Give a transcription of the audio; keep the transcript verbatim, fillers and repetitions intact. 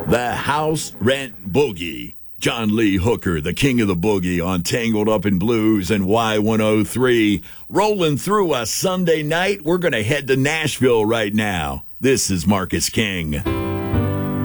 The House Rent Boogie. John Lee Hooker, the king of the boogie on Tangled Up in Blues and Y one oh three. Rolling through a Sunday night. We're going to head to Nashville right now. This is Marcus King.